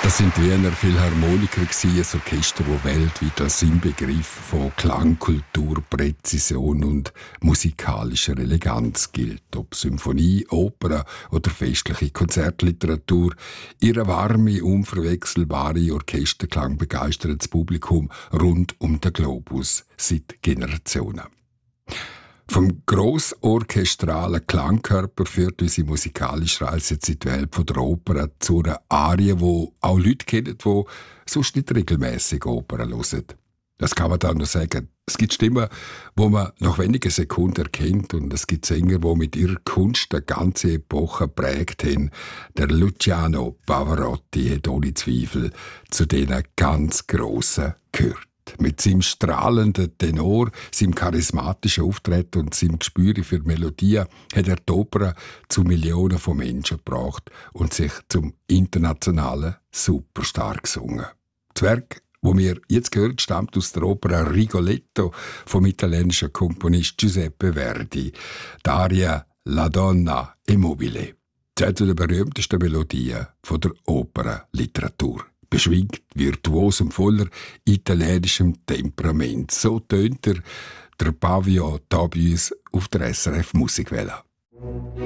Das sind Wiener Philharmoniker, ein Orchester, das weltweit als Inbegriff von Klangkultur, Präzision und musikalischer Eleganz gilt. Ob Symphonie, Oper oder festliche Konzertliteratur, ihre warme, unverwechselbare Orchesterklang begeistert das Publikum rund um den Globus seit Generationen. Vom grossorchestralen Klangkörper führt unsere musikalische Reise jetzt in die Welt von der Oper zu einer Arie, die auch Leute kennen, die sonst nicht regelmässig Opern hören. Das kann man dann noch sagen. Es gibt Stimmen, die man nach wenigen Sekunden erkennt, und es gibt Sänger, die mit ihrer Kunst eine ganze Epoche geprägt haben. Der Luciano Pavarotti hat ohne Zweifel zu diesen ganz Grossen gehört. Mit seinem strahlenden Tenor, seinem charismatischen Auftreten und seinem Gespür für Melodien hat er die Oper zu Millionen von Menschen gebracht und sich zum internationalen Superstar gesungen. Das Werk, das wir jetzt gehört, stammt aus der Oper Rigoletto vom italienischen Komponist Giuseppe Verdi, die Aria La Donna è mobile. Zählt zu den berühmtesten Melodien von der Opernliteratur. Beschwingt, virtuos und voller italienischem Temperament. So tönt der Pavio da bei uns auf der SRF Musikwelle.